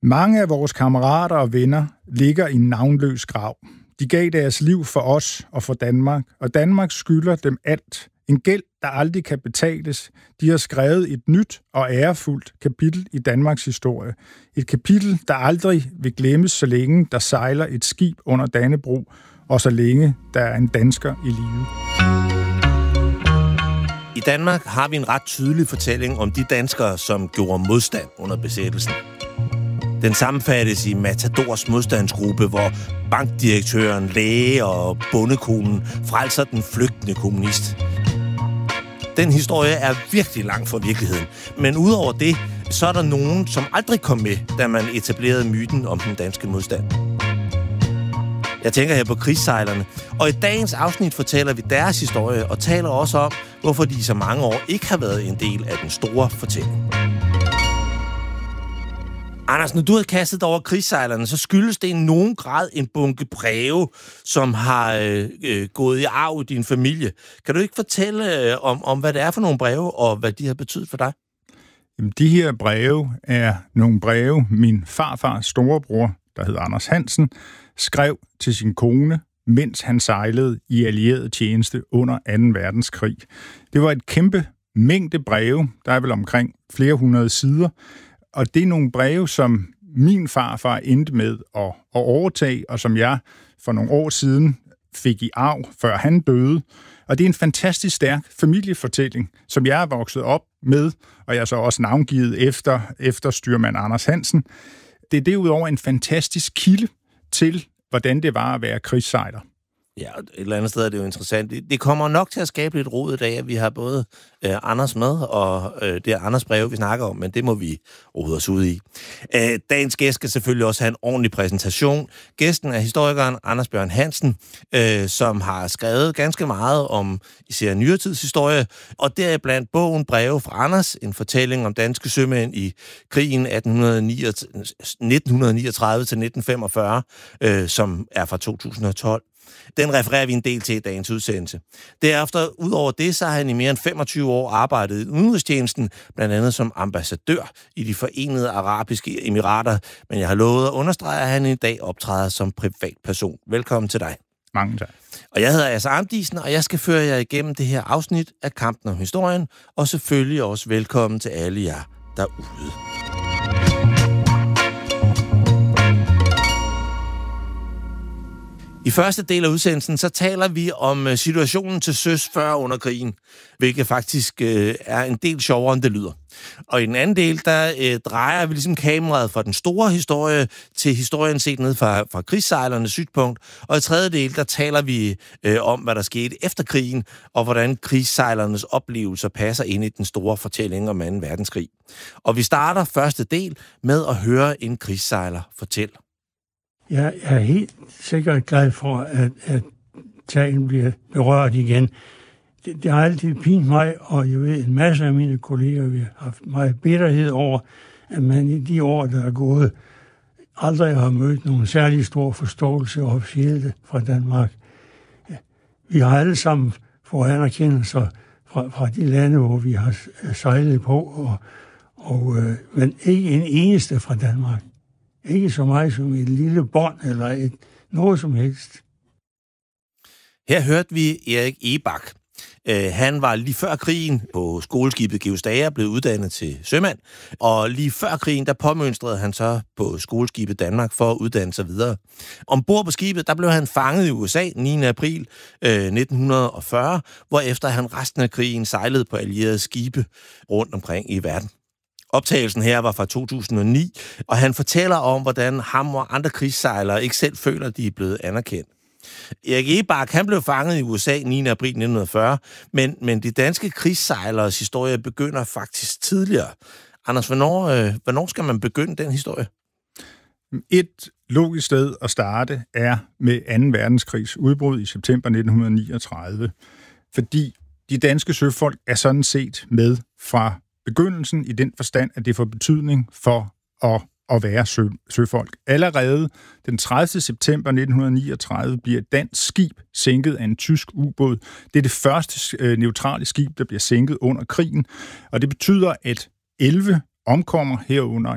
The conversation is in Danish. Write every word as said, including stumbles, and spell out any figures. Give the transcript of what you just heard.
Mange af vores kammerater og venner ligger i en navnløs grav. De gav deres liv for os og for Danmark, og Danmark skylder dem alt. En gæld, der aldrig kan betales. De har skrevet et nyt og ærefuldt kapitel i Danmarks historie. Et kapitel, der aldrig vil glemmes, så længe der sejler et skib under Dannebrog, og så længe der er en dansker i live. I Danmark har vi en ret tydelig fortælling om de danskere, som gjorde modstand under besættelsen. Den sammenfattes i Matadors modstandsgruppe, hvor bankdirektøren, læge og bondekonen frelser den flygtende kommunist. Den historie er virkelig langt fra virkeligheden. Men udover det, så er der nogen, som aldrig kom med, da man etablerede myten om den danske modstand. Jeg tænker her på krigssejlerne, og i dagens afsnit fortæller vi deres historie og taler også om, hvorfor de i så mange år ikke har været en del af den store fortælling. Anders, når du har kastet over krigssejlerne, så skyldes det i nogen grad en bunke breve, som har øh, gået i arv i din familie. Kan du ikke fortælle øh, om, om, hvad det er for nogle breve, og hvad de har betydet for dig? Jamen, de her breve er nogle breve, min farfars storebror, der hed Anders Hansen, skrev til sin kone, mens han sejlede i allieret tjeneste under anden verdenskrig. Det var et kæmpe mængde breve, der er vel omkring flere hundrede sider, og det er nogle breve, som min farfar endte med at, at overtage, og som jeg for nogle år siden fik i arv, før han døde. Og det er en fantastisk stærk familiefortælling, som jeg er vokset op med, og jeg er så også navngivet efter, efter styrmand Anders Hansen. Det er derudover en fantastisk kilde til, hvordan det var at være krigssejler. Ja, et eller andet sted er det jo interessant. Det kommer nok til at skabe lidt rod i dag, at vi har både øh, Anders med, og øh, det er Anders breve, vi snakker om, men det må vi rode os ud i. Øh, dagens gæst skal selvfølgelig også have en ordentlig præsentation. Gæsten er historikeren Anders Bjørn Hansen, øh, som har skrevet ganske meget om især nyere-tidshistorie, og deriblandt bogen Breve fra Anders, en fortælling om danske sømænd i krigen nitten niogtredive til nitten femogfyrre, øh, som er fra to tusind og tolv. Den refererer vi en del til i dagens udsendelse. Derefter, ud over det, så har han i mere end femogtyve år arbejdet i udenrigstjenesten, blandt andet som ambassadør i de Forenede Arabiske Emirater. Men jeg har lovet at understrege, at han i dag optræder som privatperson. Velkommen til dig. Mange tak. Og jeg hedder Asser Amdisen, og jeg skal føre jer igennem det her afsnit af Kampen om historien, og selvfølgelig også velkommen til alle jer derude. I første del af udsendelsen, så taler vi om situationen til søs før under krigen, hvilket faktisk øh, er en del sjovere, end det lyder. Og i den anden del, der øh, drejer vi ligesom kameraet fra den store historie til historien set ned fra, fra krigssejlernes synspunkt. Og i tredje del, der taler vi øh, om, hvad der skete efter krigen, og hvordan krigssejlernes oplevelser passer ind i den store fortælling om anden verdenskrig. Og vi starter første del med at høre en krigssejler fortælle. Jeg er helt sikkert glad for, at, at sagen bliver berørt igen. Det, det har altid pint mig, og jeg ved, en masse af mine kolleger vi har haft meget bitterhed over, at man i de år, der er gået, aldrig har mødt nogen særlig stor forståelse officielt fra Danmark. Vi har alle sammen fået anerkendelser fra, fra de lande, hvor vi har sejlet på, og, og, øh, men ikke en eneste fra Danmark. Ikke så meget som et lille bånd eller et, noget som helst. Her hørte vi Erik Egebak. Uh, han var lige før krigen på skoleskibet Georg Stæger blevet uddannet til sømand, og lige før krigen, der påmønstrede han så på skoleskibet Danmark for at uddanne sig videre. Ombord på skibet, der blev han fanget i U S A niende april uh, nitten fyrre, hvorefter han resten af krigen sejlede på allierede skibe rundt omkring i verden. Optagelsen her var fra to tusind og ni, og han fortæller om, hvordan ham og andre krigssejlere ikke selv føler, at de er blevet anerkendt. Erik Egebak, han blev fanget i U S A niende april nitten fyrre, men, men de danske krigssejleres historie begynder faktisk tidligere. Anders, hvornår, øh, hvornår skal man begynde den historie? Et logisk sted at starte er med anden verdenskrigs udbrud i september nitten niogtredive, fordi de danske søfolk er sådan set med fra begyndelsen i den forstand, at det får betydning for at, at være sø, søfolk. Allerede den tredivte september nitten niogtredive bliver et dansk skib sænket af en tysk ubåd. Det er det første øh, neutrale skib, der bliver sænket under krigen, og det betyder, at elleve omkommer herunder